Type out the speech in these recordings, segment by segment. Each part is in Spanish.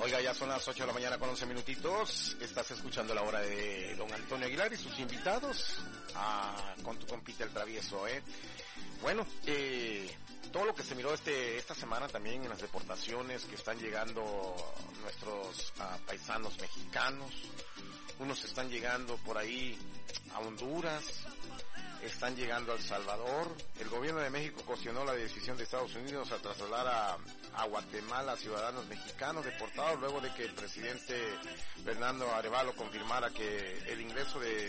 Oiga, ya son las 8 de la mañana con 11 minutitos. Estás escuchando la hora de don Antonio Aguilar y sus invitados con tu compita el travieso, Bueno, todo lo que se miró esta semana también en las deportaciones que están llegando nuestros paisanos mexicanos. Unos están llegando por ahí a Honduras, están llegando a El Salvador. El gobierno de México cuestionó la decisión de Estados Unidos a trasladar a Guatemala a ciudadanos mexicanos deportados luego de que el presidente Fernando Arevalo confirmara que el ingreso de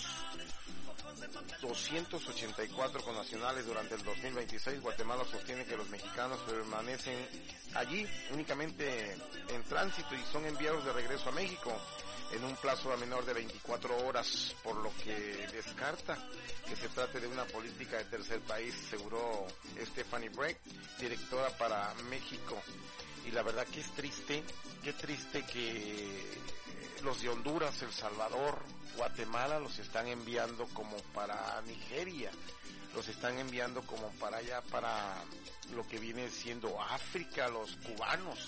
284 connacionales durante el 2026. Guatemala sostiene que los mexicanos permanecen allí únicamente en tránsito y son enviados de regreso a México en un plazo a menor de 24 horas, por lo que descarta que se trate de una política de tercer país, aseguró Stephanie Breck, directora para México. Y la verdad que es triste, qué triste que los de Honduras, El Salvador, Guatemala los están enviando como para Nigeria, los están enviando como para allá, para lo que viene siendo África, los cubanos.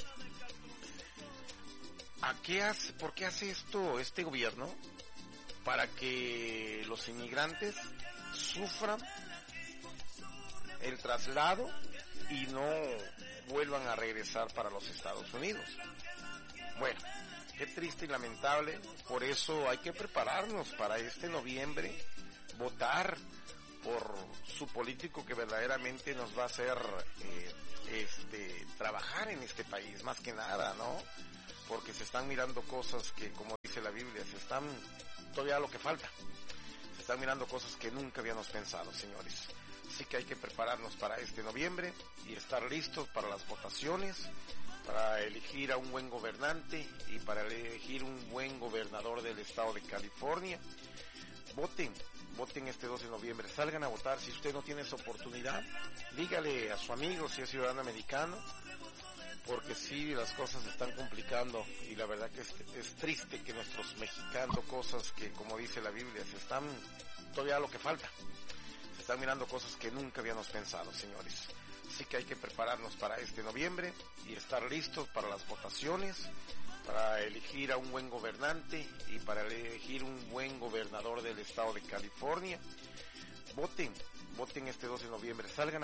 ¿Por qué hace esto este gobierno? Para que los inmigrantes sufran el traslado y no vuelvan a regresar para los Estados Unidos. Bueno, qué triste y lamentable. Por eso hay que prepararnos para este noviembre, votar por su político que verdaderamente nos va a hacer trabajar en este país, más que nada, ¿no? Porque se están mirando cosas que, como dice la Biblia, todavía lo que falta. Se están mirando cosas que nunca habíamos pensado, señores. Así que hay que prepararnos para este noviembre y estar listos para las votaciones, para elegir a un buen gobernante y para elegir un buen gobernador del estado de California. Voten este 12 de noviembre, salgan a votar. Si usted no tiene esa oportunidad, dígale a su amigo si es ciudadano americano, porque sí, las cosas se están complicando y la verdad que es triste que nuestros mexicanos, cosas que, como dice la Biblia, todavía lo que falta. Se están mirando cosas que nunca habíamos pensado, señores. Así que hay que prepararnos para este noviembre y estar listos para las votaciones, para elegir a un buen gobernante y para elegir un buen gobernador del estado de California. Voten este 12 de noviembre, salgan a